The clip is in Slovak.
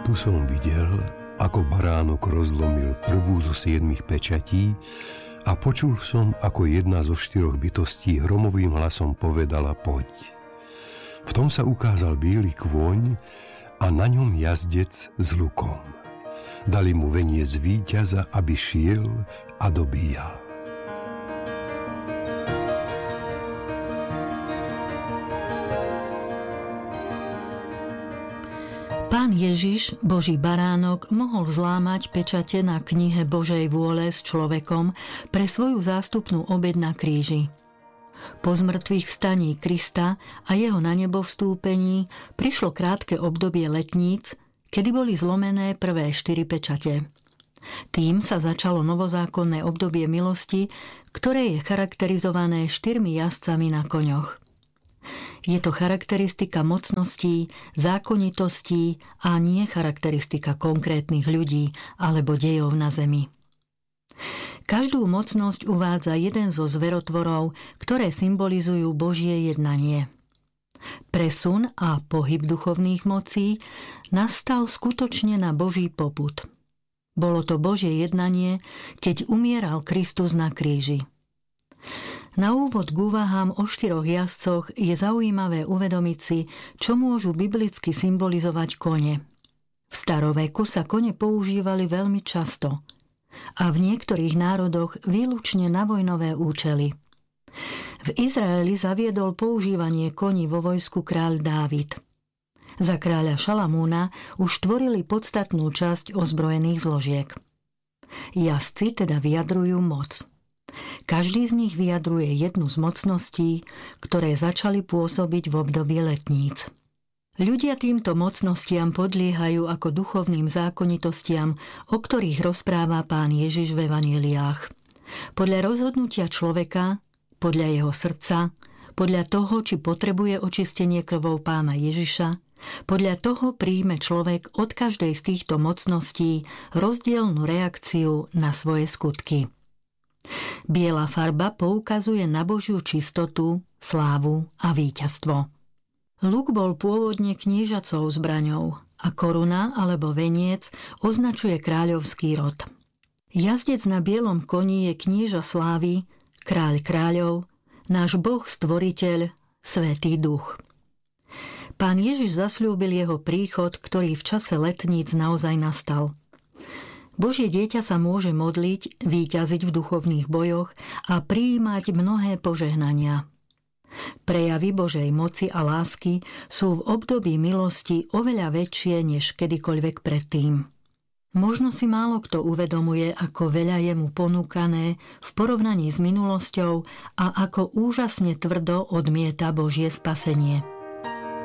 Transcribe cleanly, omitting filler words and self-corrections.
Tu som videl, ako baránok rozlomil prvú zo 7 pečatí a počul som, ako jedna zo 4 bytostí hromovým hlasom povedala: poď. V tom sa ukázal biely kôň a na ňom jazdec s lukom. Dali mu veniec víťaza, aby šiel a dobíjal. Pán Ježiš, Boží baránok, mohol zlámať pečate na knihe Božej vôle s človekom pre svoju zástupnú obed na kríži. Po zmrtvých vstaní Krista a jeho na nebo vstúpení prišlo krátke obdobie letníc, kedy boli zlomené prvé 4 pečate. Tým sa začalo novozákonné obdobie milosti, ktoré je charakterizované 4 jazdcami na koňoch. Je to charakteristika mocností, zákonitostí a nie charakteristika konkrétnych ľudí alebo dejov na zemi. Každú mocnosť uvádza jeden zo zverotvorov, ktoré symbolizujú Božie jednanie. Presun a pohyb duchovných mocí nastal skutočne na Boží popud. Bolo to Božie jednanie, keď umieral Kristus na kríži. Na úvod k úvahám o 4 jazdcoch je zaujímavé uvedomiť si, čo môžu biblicky symbolizovať kone. V staroveku sa kone používali veľmi často a v niektorých národoch výlučne na vojnové účely. V Izraeli zaviedol používanie koní vo vojsku kráľ Dávid. Za kráľa Šalamúna už tvorili podstatnú časť ozbrojených zložiek. Jazdci teda vyjadrujú moc. Každý z nich vyjadruje jednu z mocností, ktoré začali pôsobiť v období letníc. Ľudia týmto mocnostiam podliehajú ako duchovným zákonitostiam, o ktorých rozpráva Pán Ježiš v evanjeliách. Podľa rozhodnutia človeka, podľa jeho srdca, podľa toho, či potrebuje očistenie krvou Pána Ježiša, podľa toho príjme človek od každej z týchto mocností rozdielnu reakciu na svoje skutky. Biela farba poukazuje na Božiu čistotu, slávu a víťazstvo. Luk bol pôvodne kniežacou zbraňou a koruna alebo veniec označuje kráľovský rod. Jazdec na bielom koni je knieža slávy, kráľ kráľov, náš Boh stvoriteľ, Svätý Duch. Pán Ježiš zasľúbil jeho príchod, ktorý v čase letníc naozaj nastal. Božie dieťa sa môže modliť, víťaziť v duchovných bojoch a prijímať mnohé požehnania. Prejavy Božej moci a lásky sú v období milosti oveľa väčšie než kedykoľvek predtým. Možno si málo kto uvedomuje, ako veľa je mu ponúkané v porovnaní s minulosťou a ako úžasne tvrdo odmieta Božie spasenie.